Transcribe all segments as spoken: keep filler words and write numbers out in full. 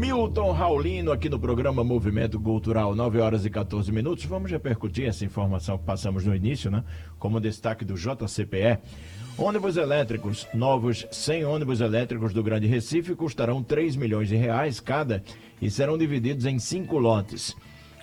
Milton Raulino aqui no programa Movimento Cultural, nove horas e quatorze minutos. Vamos repercutir essa informação que passamos no início, né? Como destaque do J C P E. Ônibus elétricos, novos cem ônibus elétricos do Grande Recife custarão três milhões de reais cada e serão divididos em cinco lotes.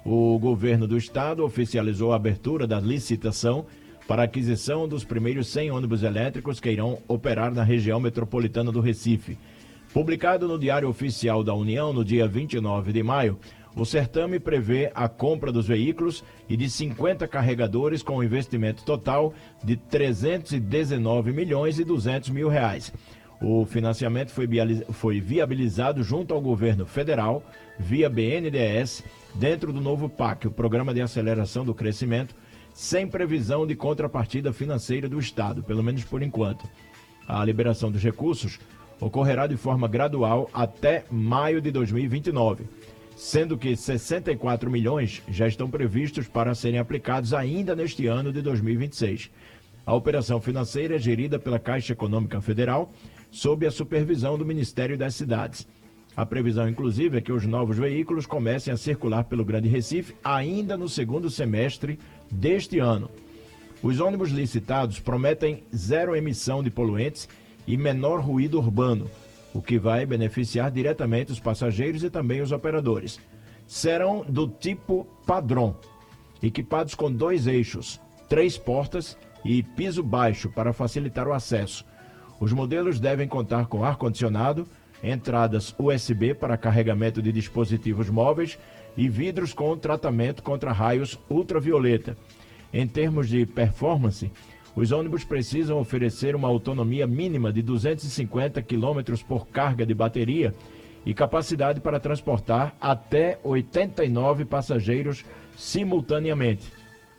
O governo do estado oficializou a abertura da licitação para a aquisição dos primeiros cem ônibus elétricos que irão operar na região metropolitana do Recife. Publicado no Diário Oficial da União no dia vinte e nove de maio, o certame prevê a compra dos veículos e de cinquenta carregadores com investimento total de trezentos e dezenove milhões e duzentos mil reais. O financiamento foi, foi viabilizado junto ao governo federal, via B N D E S, dentro do novo P A C, o Programa de Aceleração do Crescimento, sem previsão de contrapartida financeira do Estado, pelo menos por enquanto. A liberação dos recursos ocorrerá de forma gradual até maio de dois mil e vinte e nove, sendo que sessenta e quatro milhões já estão previstos para serem aplicados ainda neste ano de dois mil e vinte e seis. A operação financeira é gerida pela Caixa Econômica Federal, sob a supervisão do Ministério das Cidades. A previsão, inclusive, é que os novos veículos comecem a circular pelo Grande Recife ainda no segundo semestre deste ano. Os ônibus licitados prometem zero emissão de poluentes e menor ruído urbano, o que vai beneficiar diretamente os passageiros e também os operadores. Serão do tipo padrão, equipados com dois eixos, três portas e piso baixo para facilitar o acesso. Os modelos devem contar com ar-condicionado, entradas U S B para carregamento de dispositivos móveis e vidros com tratamento contra raios ultravioleta. Em termos de performance, os ônibus precisam oferecer uma autonomia mínima de duzentos e cinquenta quilômetros por carga de bateria e capacidade para transportar até oitenta e nove passageiros simultaneamente.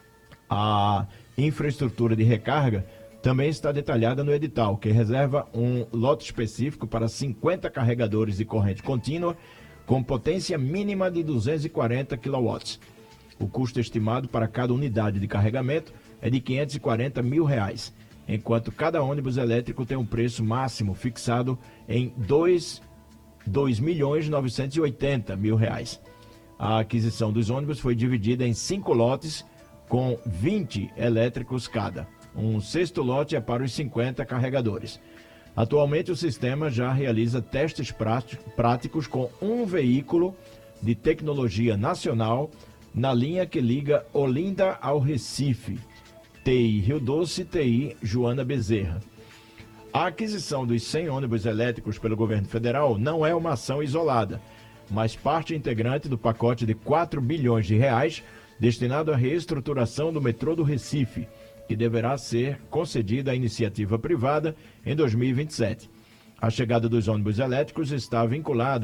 A infraestrutura de recarga também está detalhada no edital, que reserva um lote específico para cinquenta carregadores de corrente contínua com potência mínima de duzentos e quarenta quilowatts. O custo estimado para cada unidade de carregamento é de quinhentos e quarenta mil reais, enquanto cada ônibus elétrico tem um preço máximo fixado em dois milhões novecentos e oitenta mil reais. A aquisição dos ônibus foi dividida em cinco lotes com vinte elétricos cada. Um sexto lote é para os cinquenta carregadores. Atualmente o sistema já realiza testes práticos com um veículo de tecnologia nacional na linha que liga Olinda ao Recife, T I Rio Doce, T I Joana Bezerra. A aquisição dos cem ônibus elétricos pelo governo federal não é uma ação isolada, mas parte integrante do pacote de quatro bilhões de reais destinado à reestruturação do metrô do Recife, que deverá ser concedida à iniciativa privada em dois mil e vinte e sete. A chegada dos ônibus elétricos está vinculada